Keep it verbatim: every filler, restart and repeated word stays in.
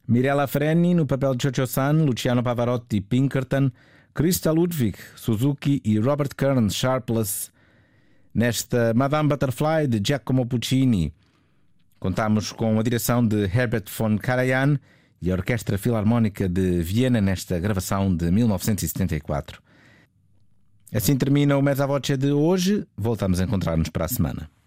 Mirella Freni no papel de Cho-Cho-San, Luciano Pavarotti, Pinkerton, Christa Ludwig, Suzuki e Robert Kern, Sharpless. Nesta Madame Butterfly de Giacomo Puccini, contamos com a direção de Herbert von Karajan e a Orquestra Filarmónica de Viena nesta gravação de mil novecentos e setenta e quatro. Assim termina o Mezza Voce de hoje. Voltamos a encontrar-nos para a semana.